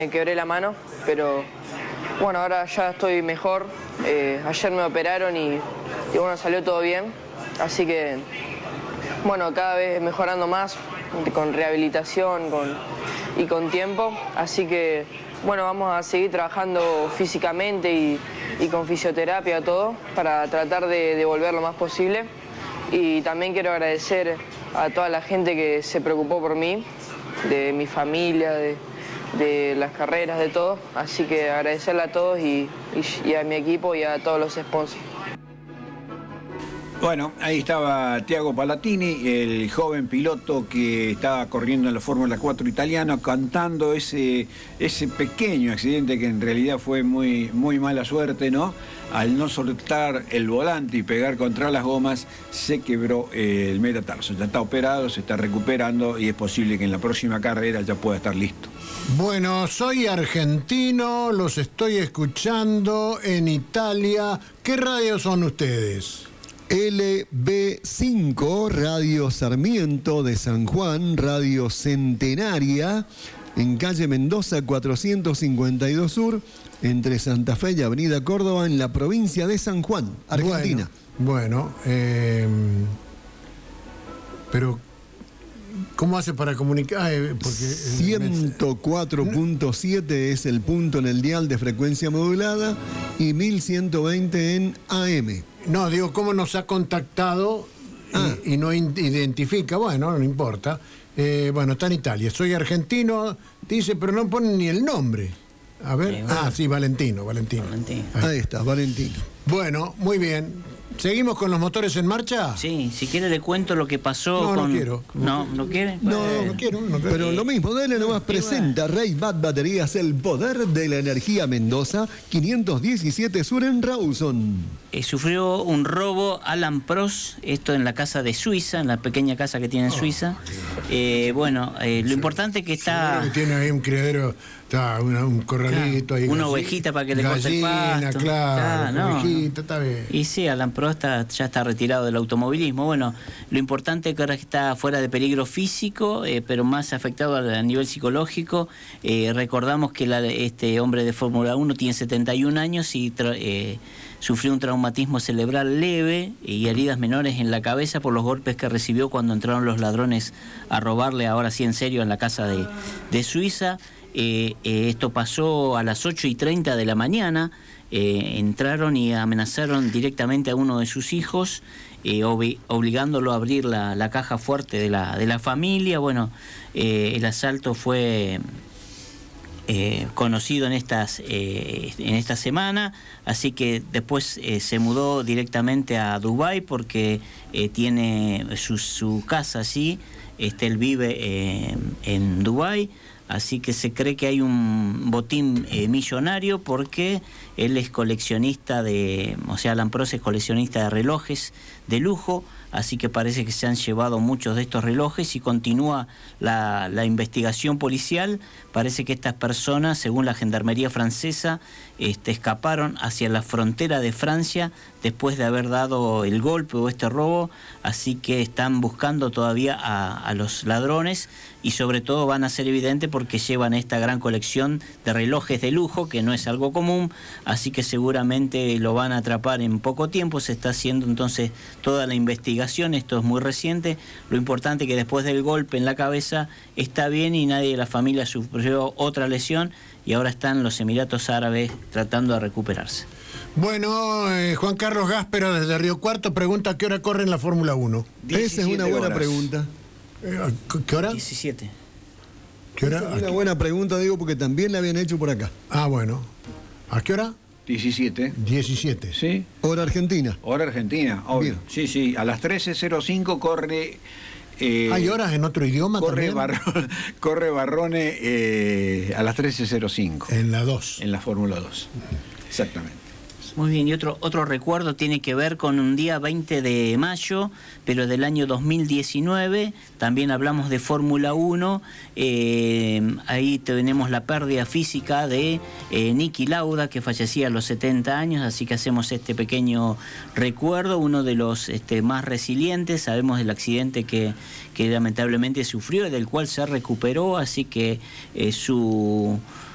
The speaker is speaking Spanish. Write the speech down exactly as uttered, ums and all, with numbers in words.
Me quebré la mano, pero bueno, ahora ya estoy mejor. Eh, ayer me operaron y, y bueno, salió todo bien. Así que, bueno, cada vez mejorando más, con rehabilitación con, y con tiempo. Así que, bueno, vamos a seguir trabajando físicamente y, y con fisioterapia, todo, para tratar de, de volver lo más posible. Y también quiero agradecer a toda la gente que se preocupó por mí, de mi familia, de... de las carreras, de todo, así que agradecerle a todos y, y, y a mi equipo y a todos los sponsors. Bueno, ahí estaba Thiago Palatini, el joven piloto que estaba corriendo en la Fórmula cuatro italiana, cantando ese, ese pequeño accidente que en realidad fue muy, muy mala suerte, ¿no? Al no soltar el volante y pegar contra las gomas, se quebró el metatarso. Ya está operado, se está recuperando y es posible que en la próxima carrera ya pueda estar listo. Bueno, soy argentino, los estoy escuchando en Italia. ¿Qué radio son ustedes? L B cinco, Radio Sarmiento de San Juan, Radio Centenaria, en calle Mendoza cuatrocientos cincuenta y dos Sur, entre Santa Fe y Avenida Córdoba, en la provincia de San Juan, Argentina. Bueno, bueno eh, pero ¿cómo hace para comunicar? Eh, porque ciento cuatro punto siete es el punto en el dial de frecuencia modulada y mil ciento veinte en A M. No, digo, ¿cómo nos ha contactado y, ah. y no identifica? Bueno, no importa. Eh, bueno, está en Italia. Soy argentino, dice, pero no ponen ni el nombre. A ver. Eh, bueno. Ah, sí, Valentino, Valentino. Valentino. Ahí. Ahí está, Valentino. Bueno, muy bien. ¿Seguimos con los motores en marcha? Sí, si quiere le cuento lo que pasó no, con... No, quiero. ¿No, no quiere? No, bueno. no, quiero, no quiero. Pero lo mismo, dale nomás, presenta Raybat Baterías, el poder de la energía Mendoza, quinientos diecisiete Sur en Rawson. Eh, sufrió un robo Alan Prost, esto en la casa de Suiza, en la pequeña casa que tiene en Suiza. Eh, bueno, eh, lo importante es que está... Que tiene ahí un criadero... Está una, un corralito claro, ahí. Una ovejita para que le corte el pasto. Claro, claro no. ovejita, está bien. Y sí, Alan Prost está, ya está retirado del automovilismo. Bueno, lo importante es que ahora está fuera de peligro físico, eh, pero más afectado a, a nivel psicológico. Eh, recordamos que la, este hombre de Fórmula uno tiene setenta y un años y eh, sufrió un traumatismo cerebral leve y heridas menores en la cabeza por los golpes que recibió cuando entraron los ladrones a robarle, ahora sí en serio, en la casa de, de Suiza. Eh, eh, esto pasó a las ocho y treinta de la mañana, eh, entraron y amenazaron directamente a uno de sus hijos, eh, ob obligándolo a abrir la, la caja fuerte de la, de la familia. Bueno, eh, el asalto fue eh, conocido en, estas, eh, en esta semana, así que después eh, se mudó directamente a Dubái porque eh, tiene su, su casa allí, este, él vive eh, en Dubái. Así que se cree que hay un botín eh, millonario porque él es coleccionista de, o sea, Alan Prost es coleccionista de relojes de lujo, así que parece que se han llevado muchos de estos relojes y continúa la, la investigación policial. Parece que estas personas, según la Gendarmería francesa, este, escaparon hacia la frontera de Francia después de haber dado el golpe o este robo, así que están buscando todavía a, a los ladrones y sobre todo van a ser evidentes porque llevan esta gran colección de relojes de lujo, que no es algo común, así que seguramente lo van a atrapar en poco tiempo. Se está haciendo entonces toda la investigación, esto es muy reciente. Lo importante es que después del golpe en la cabeza está bien y nadie de la familia sufrió otra lesión y ahora están los Emiratos Árabes tratando de recuperarse. Bueno, eh, Juan Carlos Gáspero desde Río Cuarto pregunta: ¿a qué hora corre en la Fórmula uno? Esa es una buena horas. pregunta. Eh, ¿Qué hora? diecisiete. ¿Qué hora? Esa es una buena pregunta, digo, porque también la habían hecho por acá. Ah, bueno. ¿A qué hora? diecisiete. diecisiete. Sí. Hora Argentina. Hora Argentina, obvio. Bien. Sí, sí. A las trece cero cinco corre... Eh, ¿Hay horas en otro idioma corre también? Barro, corre Barrone eh, a las trece cero cinco. En la dos. En la Fórmula dos. Exactamente. Muy bien, y otro, otro recuerdo tiene que ver con un día veinte de mayo, pero del año dos mil diecinueve, también hablamos de Fórmula uno, eh, ahí tenemos la pérdida física de eh, Niki Lauda, que fallecía a los setenta años, así que hacemos este pequeño recuerdo, uno de los este, más resilientes. Sabemos del accidente que, que lamentablemente sufrió y del cual se recuperó, así que eh, su...